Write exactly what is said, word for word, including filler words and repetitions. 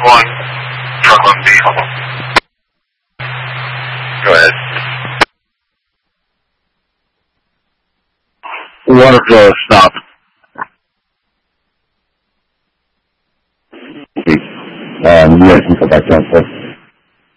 one, truck on B. Go ahead. Water flow stop. Um, yes, you go back down, please.